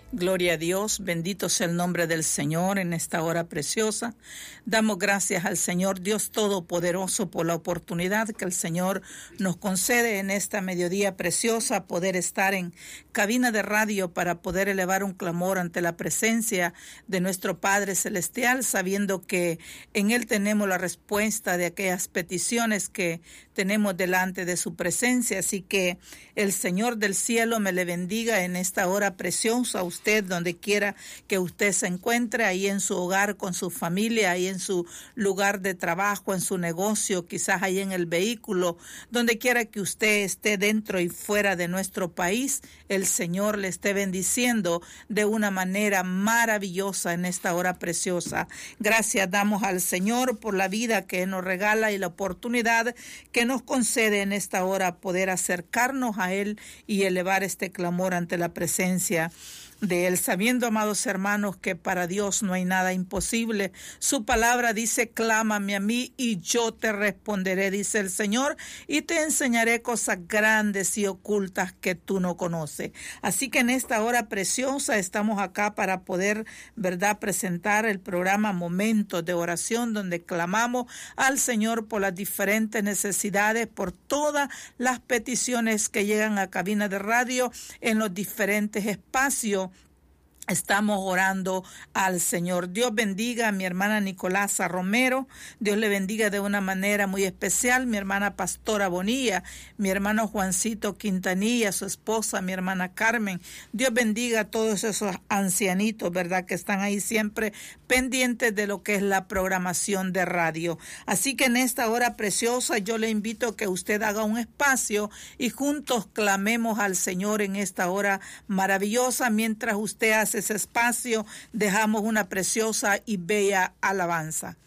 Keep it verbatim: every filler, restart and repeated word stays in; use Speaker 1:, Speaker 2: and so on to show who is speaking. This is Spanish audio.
Speaker 1: Gloria a Dios, bendito sea el nombre del Señor en esta hora preciosa. Damos gracias al Señor Dios Todopoderoso por la oportunidad que el Señor nos concede en esta mediodía preciosa, poder estar en cabina de radio para poder elevar un clamor ante la presencia de nuestro Padre Celestial, sabiendo que en Él tenemos la respuesta de aquellas peticiones que tenemos delante de su presencia. Así que el Señor del cielo me le bendiga en esta hora preciosa. Usted, donde quiera que usted se encuentre, ahí en su hogar, con su familia, ahí en su lugar de trabajo, en su negocio, quizás ahí en el vehículo, donde quiera que usted esté dentro y fuera de nuestro país, el Señor le esté bendiciendo de una manera maravillosa en esta hora preciosa. Gracias damos al Señor por la vida que nos regala y la oportunidad que nos concede en esta hora poder acercarnos a Él y elevar este clamor ante la presencia de Él, sabiendo, amados hermanos, que para Dios no hay nada imposible. Su palabra dice: clámame a mí y yo te responderé, dice el Señor, y te enseñaré cosas grandes y ocultas que tú no conoces. Así que en esta hora preciosa estamos acá para poder, verdad, presentar el programa Momentos de Oración, donde clamamos al Señor por las diferentes necesidades, por todas las peticiones que llegan a cabina de radio en los diferentes espacios. Estamos orando al Señor. Dios bendiga a mi hermana Nicolasa Romero. Dios le bendiga de una manera muy especial. Mi hermana Pastora Bonilla, mi hermano Juancito Quintanilla, su esposa, mi hermana Carmen. Dios bendiga a todos esos ancianitos, ¿verdad?, que están ahí siempre pendientes de lo que es la programación de radio. Así que en esta hora preciosa yo le invito a que usted haga un espacio y juntos clamemos al Señor en esta hora maravillosa. Mientras usted hace ese espacio, dejamos una preciosa y bella alabanza.